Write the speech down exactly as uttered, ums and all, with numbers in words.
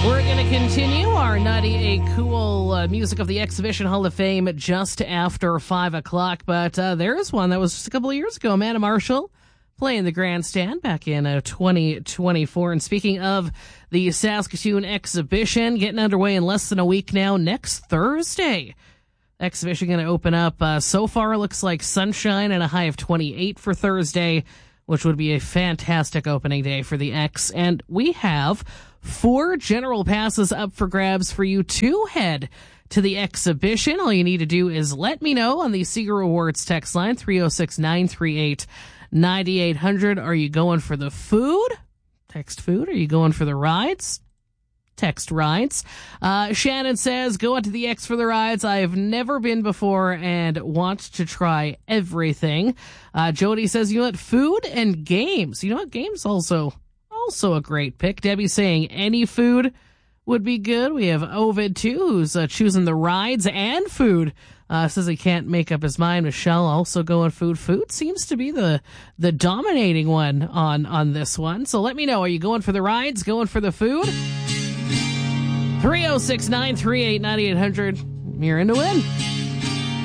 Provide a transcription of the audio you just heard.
We're going to continue our ninety-eight Cool uh, Music of the Exhibition Hall of Fame just after five o'clock. But uh, there is one that was just a couple of years ago. Amanda Marshall playing the grandstand back in uh, twenty twenty-four. And speaking of the Saskatoon Exhibition, getting underway in less than a week now, next Thursday. Exhibition going to open up. Uh, so far, it looks like sunshine and a high of twenty-eight for Thursday, which would be a fantastic opening day for the X. And we have four general passes up for grabs for you to head to the exhibition. All you need to do is let me know on the Seeger Awards text line, three oh six, nine three eight, nine eight hundred. Are you going for the food? Text food. Are you going for the rides? Text rides. Uh, Shannon says, go out to the X for the rides. I have never been before and want to try everything. Uh, Jody says, you know what? Food and games. You know what? Games also, also a great pick. Debbie's saying any food would be good. We have Ovid too, who's uh, choosing the rides and food. Uh, says he can't make up his mind. Michelle also going food. Food seems to be the, the dominating one on, on this one. So let me know. Are you going for the rides? Going for the food? three oh six, nine three eight, nine eight hundred. You're in to win.